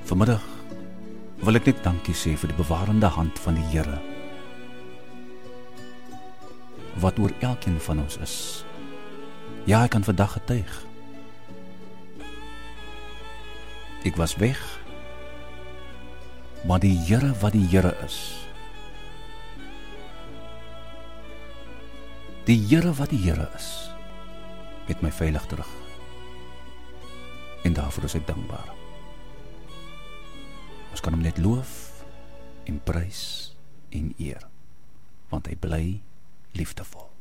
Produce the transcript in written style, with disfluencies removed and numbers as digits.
Vanmiddag wil ek net dankie sê vir die bewarende hand van die Here, wat oor elkeen van ons is. Ja, ek kan vandag getuig. Ek was weg, maar die Here wat die Here is, die Here wat die Here is, het my veilig terug. En daarvoor is ek dankbaar. Ons kan hom net loof en prys en eer, want hy bly liefdevol.